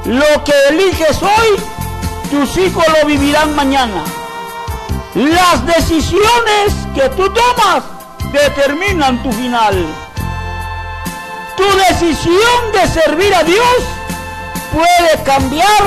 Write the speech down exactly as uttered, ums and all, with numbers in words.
Lo que eliges hoy, tus hijos lo vivirán mañana. Las decisiones que tú tomas determinan tu final. Tu decisión de servir a Dios puede cambiar